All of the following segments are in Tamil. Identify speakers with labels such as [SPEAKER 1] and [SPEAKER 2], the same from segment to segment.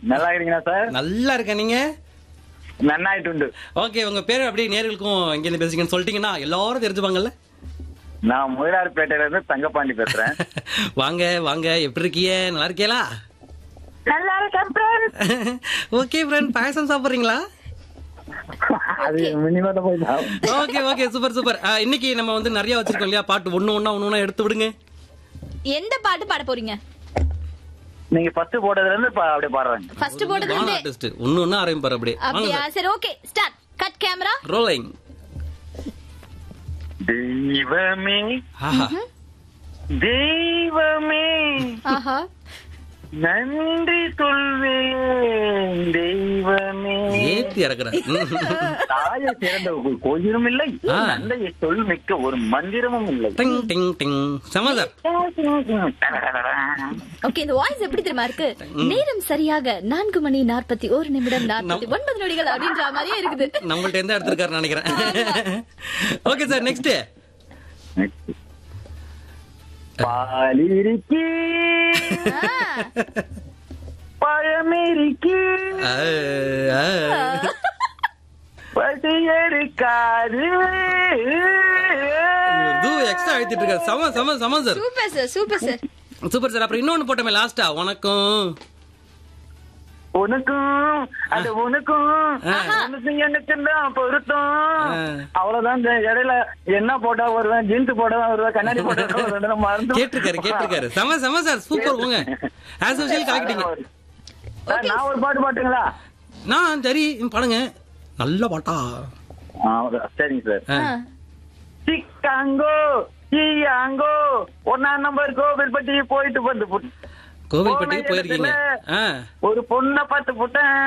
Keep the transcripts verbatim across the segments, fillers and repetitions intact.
[SPEAKER 1] நல்லா இருக்கீங்களா சார்?
[SPEAKER 2] நல்லா இருக்கேன். நீங்க?
[SPEAKER 1] நன்னாயிட்டு.
[SPEAKER 2] ஓகே, உங்க பேரு அப்படியே நேர்களுக்கும் எங்க இருந்து பேசுறீங்கன்னு சொல்லிட்டீங்கன்னா எல்லாரும் தெரிஞ்சுப்பாங்கல்ல.
[SPEAKER 1] நான் முதலாளிப்பேட்டையில இருந்து தங்கப்பாண்டி பேசுறேன்.
[SPEAKER 2] வாங்க வாங்க, எப்படி இருக்கீங்க? நல்லா இருக்கீங்களா?
[SPEAKER 1] நல்லா இருக்கேன்.
[SPEAKER 2] ஓகே ஃப்ரெண்ட், பாயசம் சாப்பிடுறீங்களா?
[SPEAKER 1] அது மினிமம் போய்
[SPEAKER 2] ஓகே ஓகே, சூப்பர் சூப்பர். இன்னைக்கு நம்ம வந்து நிறைய வச்சிருக்கோம் இல்லையா, பாட்டு ஒண்ணு ஒண்ணா ஒண்ணு ஒண்ணா எடுத்து விடுங்க.
[SPEAKER 3] எந்த பாட்டு பாட போறீங்க?
[SPEAKER 1] நீங்க ஃபர்ஸ்ட் போட்டதுல இருந்து அப்படியே பாடுறாங்க.
[SPEAKER 3] ஃபர்ஸ்ட் போட்டதுல இருந்து
[SPEAKER 2] ஆர்டிஸ்ட் ஒண்ணு ஒண்ணா ஆரம்பிப்பாரு அப்படியே.
[SPEAKER 3] அப்படியே. சரி, okay, start. Cut camera
[SPEAKER 2] rolling.
[SPEAKER 1] தெய்வமே
[SPEAKER 2] ஆஹா,
[SPEAKER 1] தெய்வமே
[SPEAKER 3] ஆஹா,
[SPEAKER 1] நன்றி சொல்வேன் தெய்வமே.
[SPEAKER 2] ஏத்தி இறக்குறேன்.
[SPEAKER 1] தாயை சிறந்த ஒரு கோயிலும் இல்லை, நந்தையை சொல் மிக்க ஒரு மந்திரமும் இல்லை.
[SPEAKER 2] டிங் டிங் டிங். சமாதார்.
[SPEAKER 3] ஓகே, இந்த வாய்ஸ் எப்படி தெரியுமா இருக்கு? நேரம் சரியாக நான்கு மணி நாற்பத்தி ஒரு நிமிடம் நாற்பத்தி ஒன்பது நொடிகள் அப்படின்ற மாதிரியே இருக்குது.
[SPEAKER 2] நம்மள்ட்ட எந்த எடுத்திருக்காரு நினைக்கிறேன். Okay sir, next.
[SPEAKER 1] பாலிருக்கி பழமிருக்கி பசி எடுக்காது.
[SPEAKER 2] எக்ஸ்ட்ரா அழுத்திட்டு இருக்காரு. சம சம சம sir.
[SPEAKER 3] Super sir, super sir,
[SPEAKER 2] super sir. அப்புறம் இன்னொன்னு போட்டோமே லாஸ்டா, வணக்கம்
[SPEAKER 1] உனக்கும் அது உனக்கும் உனக்கும் எனக்கும் தான் பொருத்தம். அவ்வளவுதான். இந்த இடையில என்ன போட்டா வருவேன், ஜீன்ஸ் போட்டா வருவேன், கண்ணாடி போட்டா மறந்து
[SPEAKER 2] கேட்டிருக்காரு கேட்டிருக்காரு. சம சம சார், சூப்பர். போங்க, ஆஸ் யூசுவல் கலக்கிட்டீங்க.
[SPEAKER 1] நான் ஒரு பாட்டு பாட்டுங்களா?
[SPEAKER 2] நான் சரி பாடுங்க, நல்ல பாட்டா.
[SPEAKER 1] சரிங்க சார். சிக்காங்கோ சியாங்கோ ஒன்னா நம்பர் கோவில்பட்டி போயிட்டு வந்து
[SPEAKER 2] கோவில்பட்டி போயிருக்கீங்க.
[SPEAKER 1] ஒரு பொண்ணை பார்த்து போட்டேன்.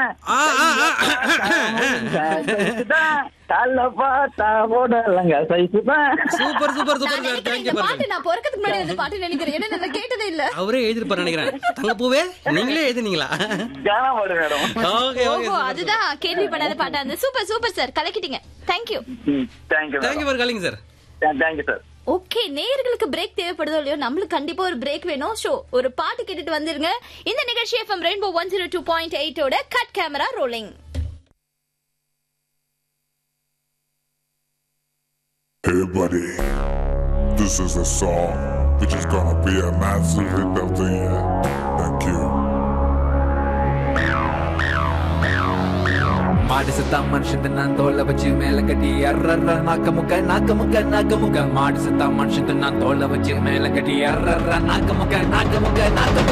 [SPEAKER 2] Super super super. தேங்க்யூ.
[SPEAKER 3] பாட்டு நான் பொறுக்கிறதுக்கு முன்னாடி அந்த பாட்டு நினைக்கிறேன். ஏன்னா நான் கேட்டதே இல்ல.
[SPEAKER 2] அவரே எழுதிருப்பாரு நினைக்கிறேன். தங்கப்பூவே நீங்களே எழுதுனீங்களா? ஓகே ஓகே,
[SPEAKER 3] அதுதான் கேள்வி பண்ணாத பாட்டா இருந்தது. Super super sir, கலக்கிட்டீங்க. Thank you.
[SPEAKER 1] Thank you
[SPEAKER 2] thank you for calling sir.
[SPEAKER 1] Thank you sir.
[SPEAKER 3] Okay, நேயர்களுக்கு பிரேக் தேவைப்படுதோ இல்லையோ, நம்மளுக்கு கண்டிப்பா ஒரு பிரேக் வேணும். ஷோ ஒரு பாட்டு கேட்டுட்டு வந்துருங்க. இந்த நிகழ்ச்சி FM rainbow one zero two point eight ஓட cut camera rolling.
[SPEAKER 4] Hey buddy, this is a song which is gonna be a massive hit of the year. Thank you.
[SPEAKER 5] மாடு சத்தா மனுஷன் நான் தோலை வச்சு மேல கட்டி அர்ற நாக்க முக்க நாக்க முக்க நாக்க முக்க. மாடு சத்தா மனுஷன் நான் தோலை வச்சு மேல கட்டி அர்ற நாக்க முக்க நாக்க முக்க நாக்க